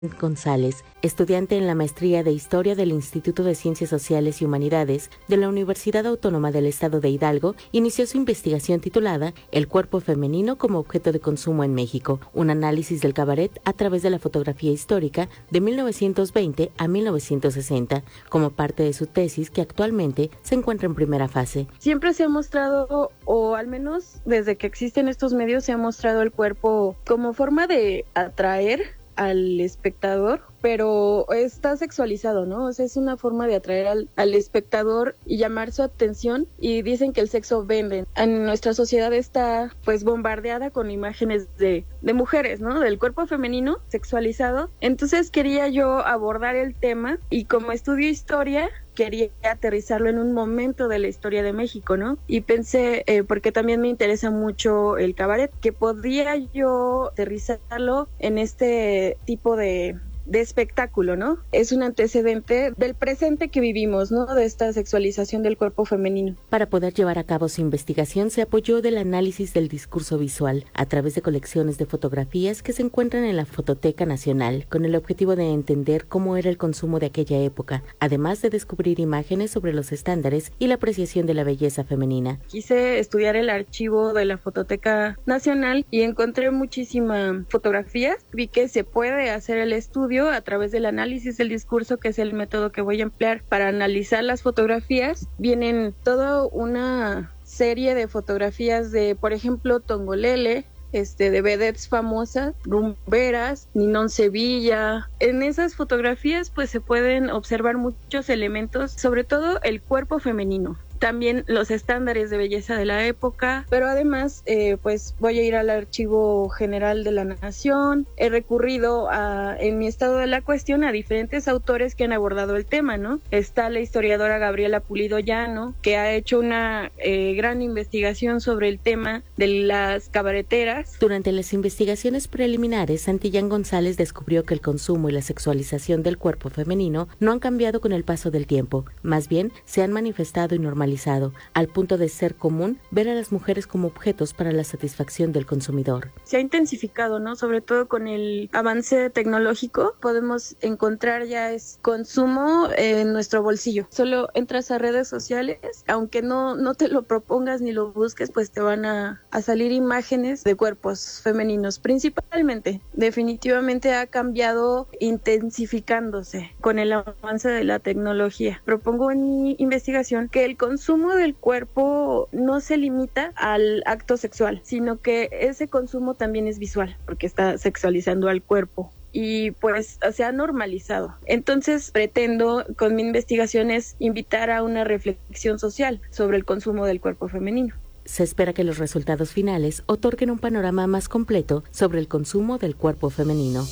González, estudiante en la maestría de Historia del Instituto de Ciencias Sociales y Humanidades de la Universidad Autónoma del Estado de Hidalgo, inició su investigación titulada El cuerpo femenino como objeto de consumo en México, un análisis del cabaret a través de la fotografía histórica de 1920 a 1960, como parte de su tesis que actualmente se encuentra en primera fase. Siempre se ha mostrado, o al menos desde que existen estos medios, se ha mostrado el cuerpo como forma de atraer al espectador, pero está sexualizado, ¿no? O sea, es una forma de atraer al espectador y llamar su atención, y dicen que el sexo vende. En nuestra sociedad está pues bombardeada con imágenes de mujeres, ¿no? Del cuerpo femenino sexualizado. Entonces quería yo abordar el tema, y como estudio historia, quería aterrizarlo en un momento de la historia de México, ¿no? Y pensé, porque también me interesa mucho el cabaret, que podría yo aterrizarlo en este tipo de espectáculo, ¿no? Es un antecedente del presente que vivimos, ¿no? De esta sexualización del cuerpo femenino. Para poder llevar a cabo su investigación, se apoyó del análisis del discurso visual a través de colecciones de fotografías que se encuentran en la Fototeca Nacional, con el objetivo de entender cómo era el consumo de aquella época, además de descubrir imágenes sobre los estándares y la apreciación de la belleza femenina. Quise estudiar el archivo de la Fototeca Nacional y encontré muchísimas fotografías. Vi que se puede hacer el estudio a través del análisis del discurso, que es el método que voy a emplear para analizar las fotografías. Vienen toda una serie de fotografías de, por ejemplo, Tongolele, de vedettes famosas, rumberas, Ninón Sevilla. En esas fotografías pues se pueden observar muchos elementos, sobre todo el cuerpo femenino. También los estándares de belleza de la época, pero además pues voy a ir al Archivo General de la Nación. He recurrido en mi estado de la cuestión a diferentes autores que han abordado el tema, ¿no? Está la historiadora Gabriela Pulido Llano, que ha hecho una gran investigación sobre el tema de las cabareteras. Durante las investigaciones preliminares, Santillán González descubrió que el consumo y la sexualización del cuerpo femenino no han cambiado con el paso del tiempo, más bien se han manifestado y normalizado, al punto de ser común ver a las mujeres como objetos para la satisfacción del consumidor. Se ha intensificado, ¿no? Sobre todo con el avance tecnológico, podemos encontrar ya consumo en nuestro bolsillo. Solo entras a redes sociales, aunque no te lo propongas ni lo busques, pues te van a salir imágenes de cuerpos femeninos, principalmente. Definitivamente ha cambiado, intensificándose con el avance de la tecnología. Propongo en mi investigación que el consumo del cuerpo no se limita al acto sexual, sino que ese consumo también es visual, porque está sexualizando al cuerpo. Y pues se ha normalizado. Entonces pretendo con mi investigación es invitar a una reflexión social sobre el consumo del cuerpo femenino. Se espera que los resultados finales otorguen un panorama más completo sobre el consumo del cuerpo femenino.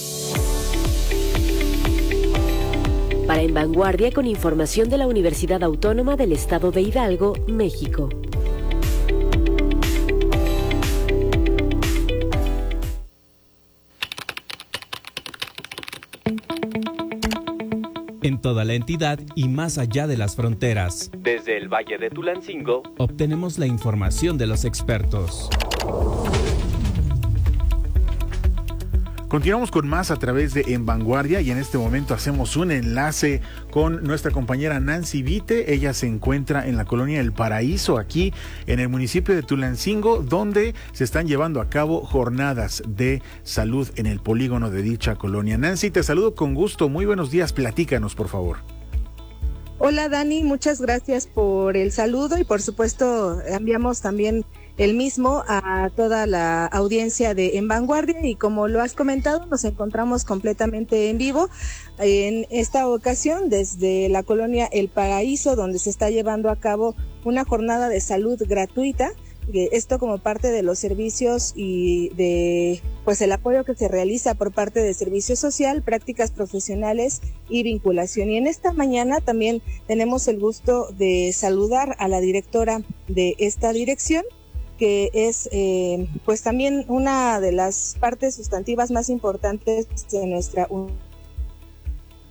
Para En Vanguardia, con información de la Universidad Autónoma del Estado de Hidalgo, México. En toda la entidad y más allá de las fronteras. Desde el Valle de Tulancingo, obtenemos la información de los expertos. Continuamos con más a través de En Vanguardia, y en este momento hacemos un enlace con nuestra compañera Nancy Vite. Ella se encuentra en la colonia El Paraíso, aquí en el municipio de Tulancingo, donde se están llevando a cabo jornadas de salud en el polígono de dicha colonia. Nancy, te saludo con gusto. Muy buenos días. Platícanos, por favor. Hola, Dani. Muchas gracias por el saludo, y por supuesto enviamos también el mismo a toda la audiencia de En Vanguardia. Y como lo has comentado, nos encontramos completamente en vivo en esta ocasión desde la colonia El Paraíso, donde se está llevando a cabo una jornada de salud gratuita. Esto como parte de los servicios y de pues el apoyo que se realiza por parte de Servicio Social, Prácticas Profesionales y Vinculación. Y en esta mañana también tenemos el gusto de saludar a la directora de esta dirección, que es pues también una de las partes sustantivas más importantes de nuestra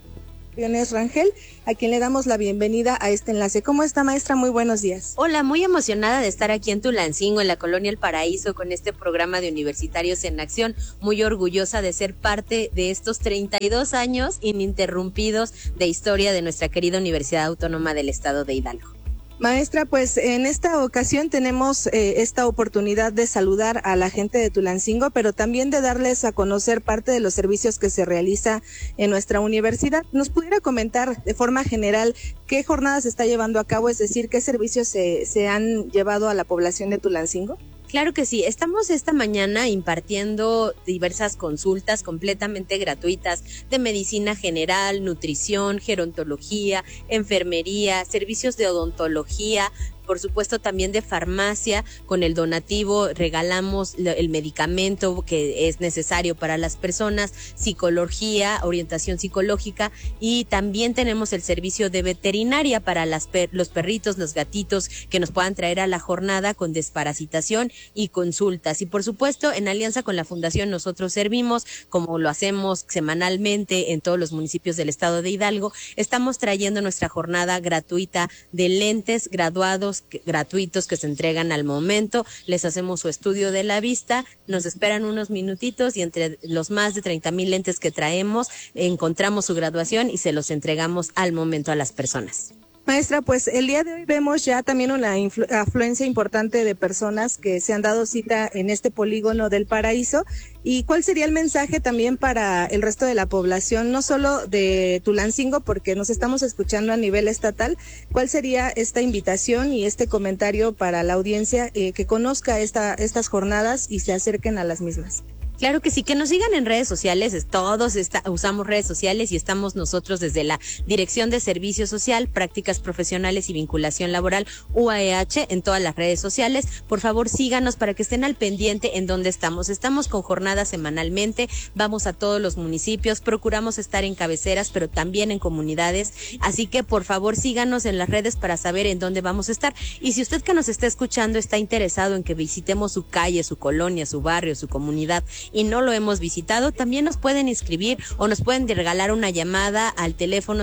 Rangel, a quien le damos la bienvenida a este enlace. ¿Cómo está, maestra? Muy buenos días. Hola, muy emocionada de estar aquí en Tulancingo, en la colonia El Paraíso, con este programa de Universitarios en Acción. Muy orgullosa de ser parte de estos 32 años ininterrumpidos de historia de nuestra querida Universidad Autónoma del Estado de Hidalgo. Maestra, pues en esta ocasión tenemos esta oportunidad de saludar a la gente de Tulancingo, pero también de darles a conocer parte de los servicios que se realiza en nuestra universidad. ¿Nos pudiera comentar de forma general qué jornadas se está llevando a cabo, es decir, qué servicios se han llevado a la población de Tulancingo? Claro que sí, estamos esta mañana impartiendo diversas consultas completamente gratuitas de medicina general, nutrición, gerontología, enfermería, servicios de odontología, por supuesto también de farmacia. Con el donativo regalamos el medicamento que es necesario para las personas, psicología, orientación psicológica, y también tenemos el servicio de veterinaria para los perritos, los gatitos que nos puedan traer a la jornada con desparasitación y consultas. Y por supuesto, en alianza con la Fundación nosotros servimos, como lo hacemos semanalmente en todos los municipios del estado de Hidalgo. Estamos trayendo nuestra jornada gratuita de lentes graduados gratuitos que se entregan al momento. Les hacemos su estudio de la vista, nos esperan unos minutitos y entre los más de 30,000 lentes que traemos encontramos su graduación y se los entregamos al momento a las personas. Maestra, pues el día de hoy vemos ya también una afluencia importante de personas que se han dado cita en este polígono del Paraíso. ¿Y cuál sería el mensaje también para el resto de la población, no solo de Tulancingo, porque nos estamos escuchando a nivel estatal? ¿Cuál sería esta invitación y este comentario para la audiencia que conozca estas jornadas y se acerquen a las mismas? Claro que sí, que nos sigan en redes sociales, todos usamos redes sociales y estamos nosotros desde la Dirección de Servicio Social, Prácticas Profesionales y Vinculación Laboral, UAEH, en todas las redes sociales. Por favor, síganos para que estén al pendiente en dónde estamos. Estamos con jornadas semanalmente, vamos a todos los municipios, procuramos estar en cabeceras, pero también en comunidades, así que por favor síganos en las redes para saber en dónde vamos a estar. Y si usted que nos está escuchando está interesado en que visitemos su calle, su colonia, su barrio, su comunidad, y no lo hemos visitado, también nos pueden inscribir o nos pueden regalar una llamada al teléfono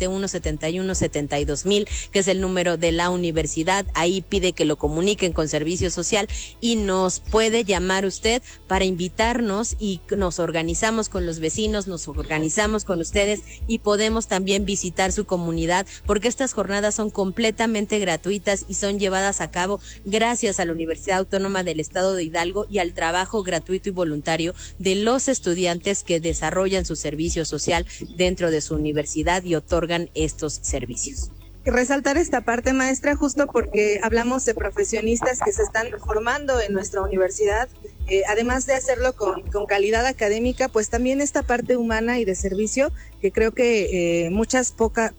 771-71-72,000, que es el número de la universidad. Ahí pide que lo comuniquen con Servicio Social y nos puede llamar usted para invitarnos, y nos organizamos con los vecinos, nos organizamos con ustedes y podemos también visitar su comunidad, porque estas jornadas son completamente gratuitas y son llevadas a cabo gracias a la Universidad Autónoma del Estado de Hidalgo y al trabajo gratuito y voluntario de los estudiantes que desarrollan su servicio social dentro de su universidad y otorgan estos servicios. Resaltar esta parte, maestra, justo porque hablamos de profesionistas que se están formando en nuestra universidad, además de hacerlo con calidad académica, pues también esta parte humana y de servicio que creo que muchas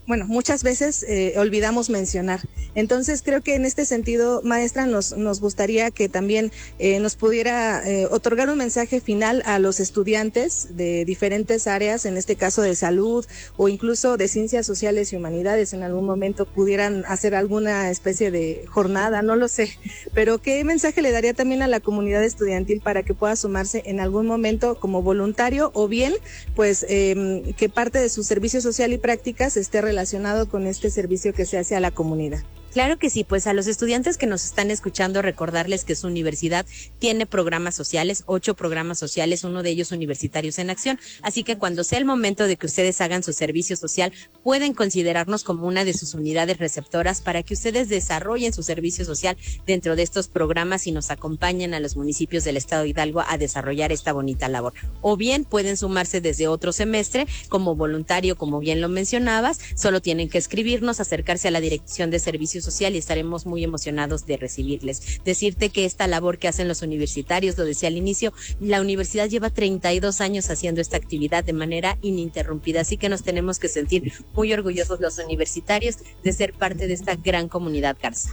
veces olvidamos mencionar. Entonces creo que en este sentido, maestra, nos gustaría que también nos pudiera otorgar un mensaje final a los estudiantes de diferentes áreas, en este caso de salud o incluso de ciencias sociales y humanidades. En algún momento pudieran hacer alguna especie de jornada, no lo sé, pero ¿qué mensaje le daría también a la comunidad estudiantil para que pueda sumarse en algún momento como voluntario, o bien pues que parte de su servicio social y prácticas esté relacionado con este servicio que se hace a la comunidad? Claro que sí, pues a los estudiantes que nos están escuchando, recordarles que su universidad tiene programas sociales, 8 programas sociales, uno de ellos Universitarios en Acción, así que cuando sea el momento de que ustedes hagan su servicio social, pueden considerarnos como una de sus unidades receptoras para que ustedes desarrollen su servicio social dentro de estos programas y nos acompañen a los municipios del estado de Hidalgo a desarrollar esta bonita labor. O bien pueden sumarse desde otro semestre como voluntario, como bien lo mencionabas, solo tienen que escribirnos, acercarse a la Dirección de Servicios Social y estaremos muy emocionados de recibirles. Decirte que esta labor que hacen los universitarios, lo decía al inicio, la universidad lleva 32 años haciendo esta actividad de manera ininterrumpida, así que nos tenemos que sentir muy orgullosos los universitarios de ser parte de esta gran comunidad Garza.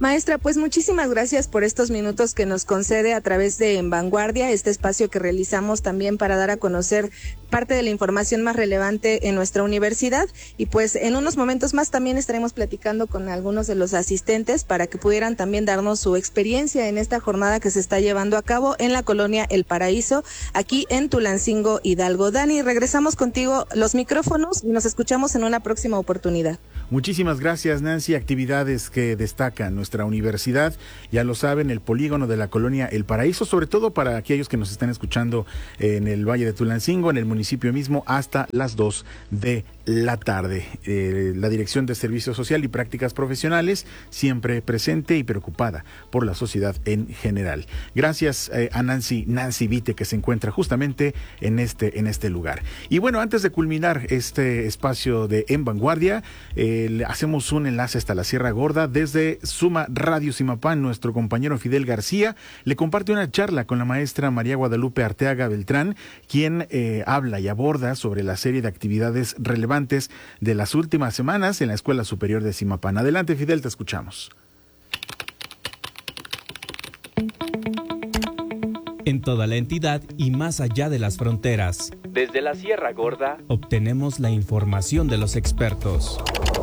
Maestra, pues muchísimas gracias por estos minutos que nos concede a través de En Vanguardia, este espacio que realizamos también para dar a conocer parte de la información más relevante en nuestra universidad, y pues en unos momentos más también estaremos platicando con algunos de los asistentes para que pudieran también darnos su experiencia en esta jornada que se está llevando a cabo en la colonia El Paraíso, aquí en Tulancingo, Hidalgo. Dani, regresamos contigo los micrófonos y nos escuchamos en una próxima oportunidad. Muchísimas gracias, Nancy. Actividades que destacan nuestra universidad, ya lo saben, el polígono de la colonia El Paraíso, sobre todo para aquellos que nos están escuchando en el Valle de Tulancingo, en el municipio mismo, hasta las 2 de la tarde. La Dirección de Servicio Social y Prácticas Profesionales, siempre presente y preocupada por la sociedad en general. Gracias a Nancy Vite, que se encuentra justamente en este lugar. Y bueno, antes de culminar este espacio de En Vanguardia, hacemos un enlace hasta la Sierra Gorda. Desde Suma Radio Zimapán, nuestro compañero Fidel García le comparte una charla con la maestra María Guadalupe Arteaga Beltrán, quien habla y aborda sobre la serie de actividades relevantes de las últimas semanas en la Escuela Superior de Zimapán. Adelante, Fidel, te escuchamos. En toda la entidad y más allá de las fronteras, desde la Sierra Gorda, obtenemos la información de los expertos.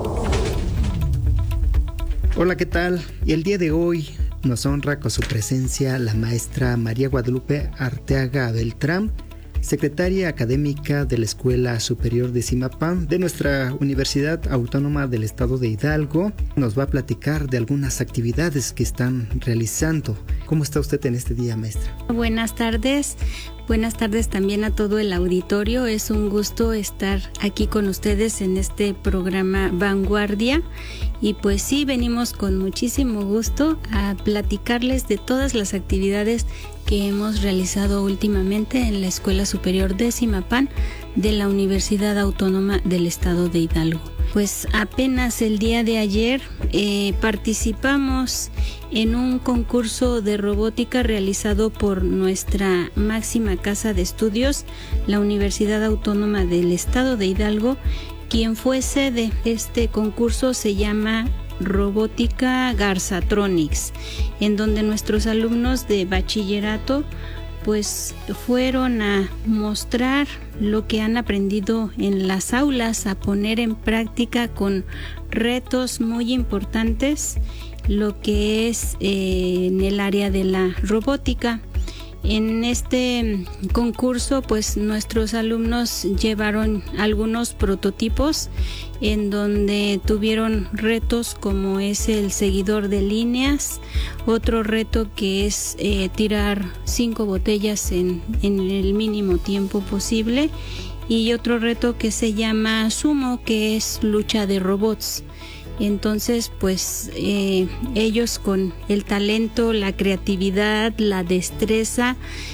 Hola, ¿qué tal? Y el día de hoy nos honra con su presencia la maestra María Guadalupe Arteaga Beltrán, secretaria académica de la Escuela Superior de Zimapán de nuestra Universidad Autónoma del Estado de Hidalgo. Nos va a platicar de algunas actividades que están realizando. ¿Cómo está usted en este día, maestra? Buenas tardes también a todo el auditorio. Es un gusto estar aquí con ustedes en este programa Vanguardia. Y pues sí, venimos con muchísimo gusto a platicarles de todas las actividades que hemos realizado últimamente en la Escuela Superior de Zimapán de la Universidad Autónoma del Estado de Hidalgo. Pues apenas el día de ayer participamos en un concurso de robótica realizado por nuestra máxima casa de estudios, la Universidad Autónoma del Estado de Hidalgo. Quien fue sede de este concurso se llama Robótica Garzatronics, en donde nuestros alumnos de bachillerato pues fueron a mostrar lo que han aprendido en las aulas, a poner en práctica con retos muy importantes lo que es en el área de la robótica. En este concurso, pues nuestros alumnos llevaron algunos prototipos en donde tuvieron retos como es el seguidor de líneas, otro reto que es tirar 5 botellas en el mínimo tiempo posible, y otro reto que se llama sumo, que es lucha de robots. Entonces, pues ellos con el talento, la creatividad, la destreza,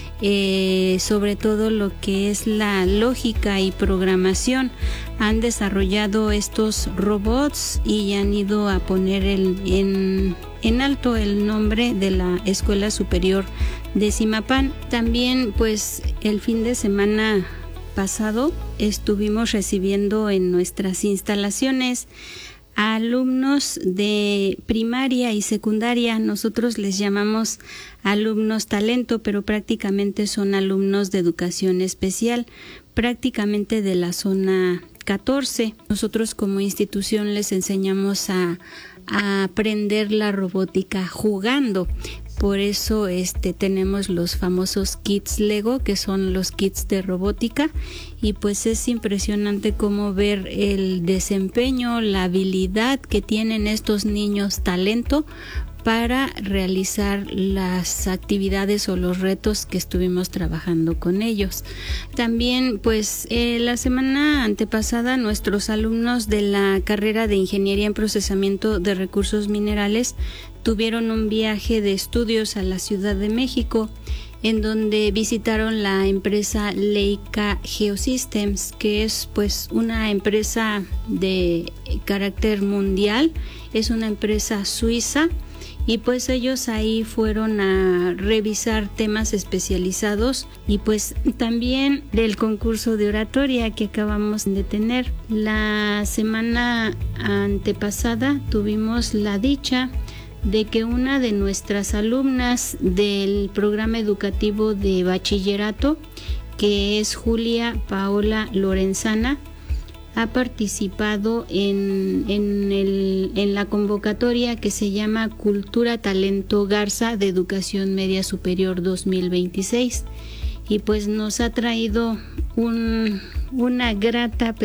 sobre todo lo que es la lógica y programación, han desarrollado estos robots y han ido a poner en alto el nombre de la Escuela Superior de Zimapán. También, pues el fin de semana pasado estuvimos recibiendo en nuestras instalaciones a alumnos de primaria y secundaria. Nosotros les llamamos alumnos talento, pero prácticamente son alumnos de educación especial, prácticamente de la zona 14. Nosotros como institución les enseñamos a aprender la robótica jugando. Por eso tenemos los famosos kits Lego, que son los kits de robótica, y pues es impresionante cómo ver el desempeño, la habilidad que tienen estos niños talento para realizar las actividades o los retos que estuvimos trabajando con ellos. También, pues, la semana antepasada nuestros alumnos de la carrera de Ingeniería en Procesamiento de Recursos Minerales tuvieron un viaje de estudios a la Ciudad de México, en donde visitaron la empresa Leica Geosystems, que es pues una empresa de carácter mundial, es una empresa suiza. Y pues ellos ahí fueron a revisar temas especializados, y pues también del concurso de oratoria que acabamos de tener. La semana antepasada tuvimos la dicha de que una de nuestras alumnas del programa educativo de bachillerato, que es Julia Paola Lorenzana, ha participado en la convocatoria que se llama Cultura Talento Garza de Educación Media Superior 2026, y pues nos ha traído una grata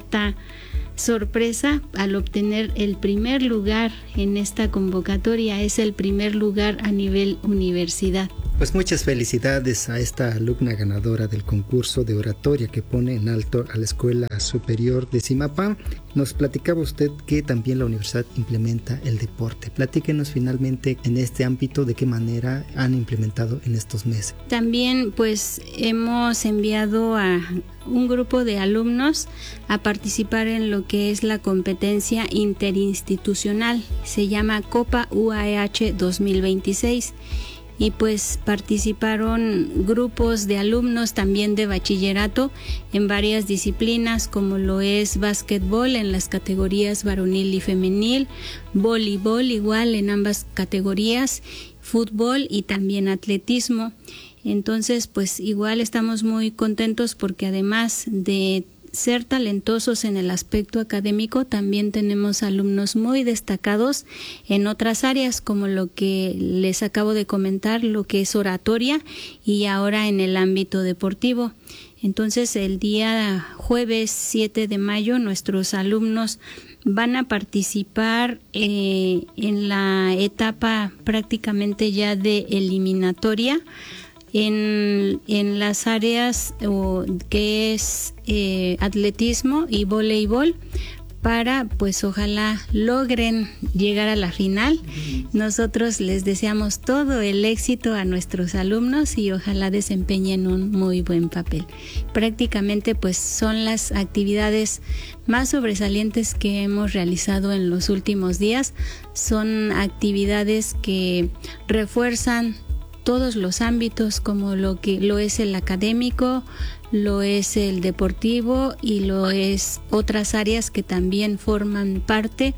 sorpresa al obtener el primer lugar en esta convocatoria. Es el primer lugar a nivel universidad. Pues muchas felicidades a esta alumna ganadora del concurso de oratoria que pone en alto a la Escuela Superior de Zimapán. Nos platicaba usted que también la universidad implementa el deporte. Platíquenos finalmente en este ámbito de qué manera han implementado en estos meses. También pues hemos enviado a un grupo de alumnos a participar en lo que es la competencia interinstitucional. Se llama Copa UAEH 2026. Y pues participaron grupos de alumnos también de bachillerato en varias disciplinas, como lo es básquetbol en las categorías varonil y femenil, voleibol igual en ambas categorías, fútbol y también atletismo. Entonces pues igual estamos muy contentos porque además de ser talentosos en el aspecto académico, también tenemos alumnos muy destacados en otras áreas, como lo que les acabo de comentar, lo que es oratoria, y ahora en el ámbito deportivo. Entonces el día jueves 7 de mayo nuestros alumnos van a participar en la etapa prácticamente ya de eliminatoria en las áreas que es atletismo y voleibol, para pues ojalá logren llegar a la final. Nosotros les deseamos todo el éxito a nuestros alumnos y ojalá desempeñen un muy buen papel. Prácticamente pues son las actividades más sobresalientes que hemos realizado en los últimos días. Son actividades que refuerzan todos los ámbitos, como lo es el académico, lo es el deportivo y lo es otras áreas que también forman parte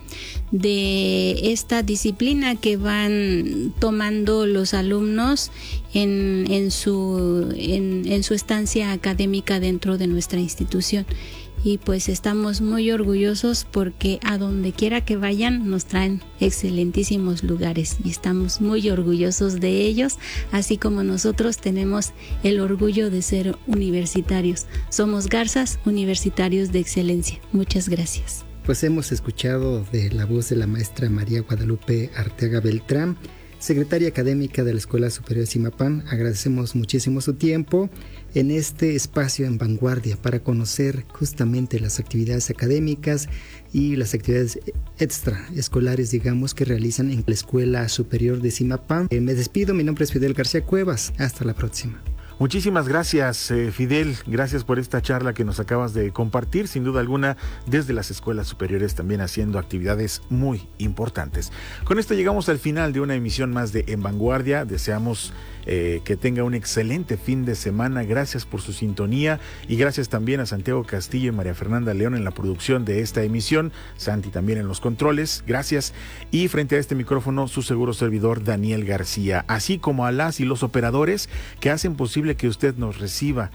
de esta disciplina que van tomando los alumnos en su estancia académica dentro de nuestra institución. Y pues estamos muy orgullosos porque a donde quiera que vayan nos traen excelentísimos lugares y estamos muy orgullosos de ellos, así como nosotros tenemos el orgullo de ser universitarios. Somos Garzas, universitarios de excelencia. Muchas gracias. Pues hemos escuchado de la voz de la maestra María Guadalupe Arteaga Beltrán, secretaria académica de la Escuela Superior de Zimapán. Agradecemos muchísimo su tiempo en este espacio en vanguardia para conocer justamente las actividades académicas y las actividades extraescolares, digamos, que realizan en la Escuela Superior de Zimapán. Me despido, mi nombre es Fidel García Cuevas. Hasta la próxima. Muchísimas gracias, Fidel. Gracias por esta charla que nos acabas de compartir. Sin duda alguna, desde las escuelas superiores también haciendo actividades muy importantes. Con esto llegamos al final de una emisión más de En Vanguardia. Deseamos que tenga un excelente fin de semana. Gracias por su sintonía y gracias también a Santiago Castillo y María Fernanda León en la producción de esta emisión. Santi también en los controles. Gracias. Y frente a este micrófono, su seguro servidor Daniel García, así como a las y los operadores que hacen posible que usted nos reciba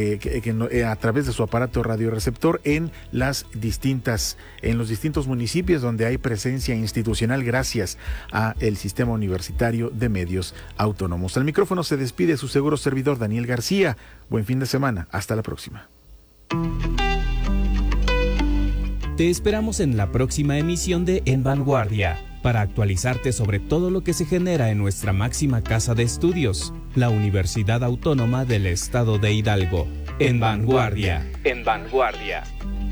a través de su aparato radioreceptor en los distintos municipios donde hay presencia institucional, gracias a el Sistema Universitario de Medios Autónomos. Al micrófono se despide su seguro servidor Daniel García. Buen fin de semana. Hasta la próxima. Te esperamos en la próxima emisión de En Vanguardia, para actualizarte sobre todo lo que se genera en nuestra máxima casa de estudios, la Universidad Autónoma del Estado de Hidalgo. En Vanguardia. En Vanguardia.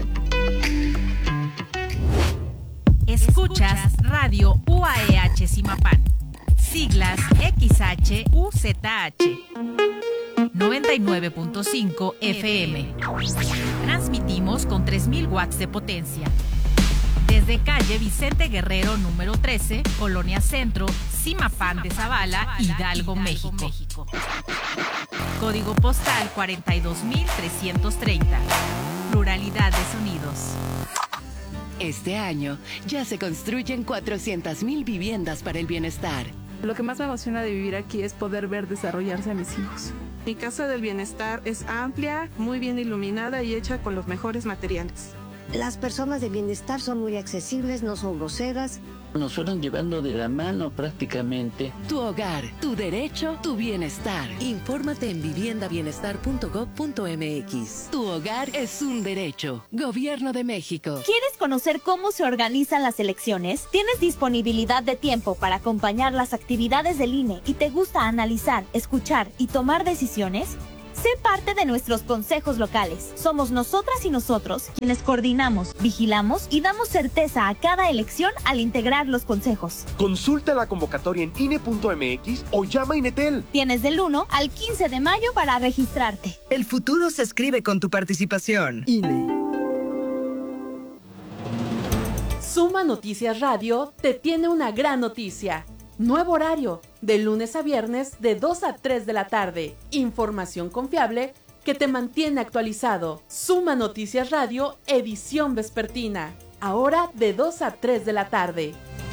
Escuchas Radio UAEH Zimapán. Siglas XHUZH. 99.5 FM. Transmitimos con 3000 watts de potencia. Desde calle Vicente Guerrero número 13, Colonia Centro, Zimapán de Zavala, Hidalgo, México. Código postal 42330. Pluralidad de sonidos. Este año ya se construyen 400,000 viviendas para el bienestar. Lo que más me emociona de vivir aquí es poder ver desarrollarse a mis hijos. Mi casa del bienestar es amplia, muy bien iluminada y hecha con los mejores materiales. Las personas de bienestar son muy accesibles, no son groseras. Nos fueron llevando de la mano prácticamente. Tu hogar, tu derecho, tu bienestar. Infórmate en viviendabienestar.gov.mx. Tu hogar es un derecho. Gobierno de México. ¿Quieres conocer cómo se organizan las elecciones? ¿Tienes disponibilidad de tiempo para acompañar las actividades del INE y te gusta analizar, escuchar y tomar decisiones? Sé parte de nuestros consejos locales. Somos nosotras y nosotros quienes coordinamos, vigilamos y damos certeza a cada elección al integrar los consejos. Consulta la convocatoria en INE.mx o llama a Inetel. Tienes del 1 al 15 de mayo para registrarte. El futuro se escribe con tu participación. INE. Suma Noticias Radio te tiene una gran noticia. Nuevo horario, de lunes a viernes de 2 a 3 de la tarde. Información confiable que te mantiene actualizado. Suma Noticias Radio, edición vespertina. Ahora de 2 a 3 de la tarde.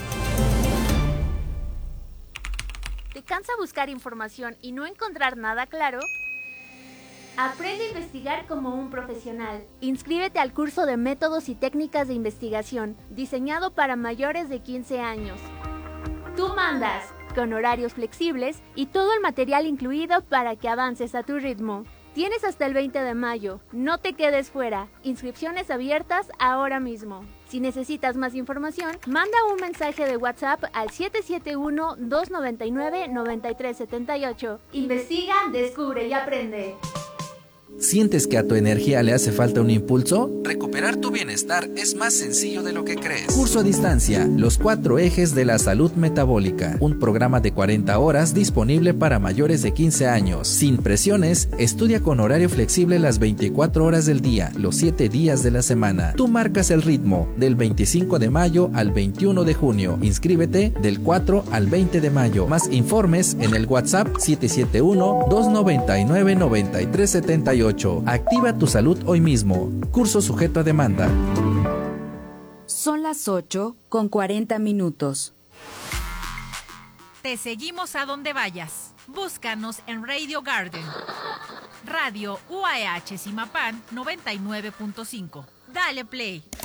¿Te cansa buscar información y no encontrar nada claro? Aprende a investigar como un profesional. Inscríbete al curso de Métodos y Técnicas de Investigación, diseñado para mayores de 15 años. Tú mandas, con horarios flexibles y todo el material incluido para que avances a tu ritmo. Tienes hasta el 20 de mayo, no te quedes fuera. Inscripciones abiertas ahora mismo. Si necesitas más información, manda un mensaje de WhatsApp al 771-299-9378. Investiga, descubre y aprende. ¿Sientes que a tu energía le hace falta un impulso? Recuperar tu bienestar es más sencillo de lo que crees. Curso a distancia, los 4 ejes de la salud metabólica. Un programa de 40 horas disponible para mayores de 15 años. Sin presiones, estudia con horario flexible las 24 horas del día, los 7 días de la semana. Tú marcas el ritmo, del 25 de mayo al 21 de junio. Inscríbete del 4 al 20 de mayo. Más informes en el WhatsApp 771-299-9378. Activa tu salud hoy mismo. Curso sujeto a demanda. Son las 8:40. Te seguimos a donde vayas. Búscanos en Radio Garden. Radio UAH Zimapán 99.5. Dale play.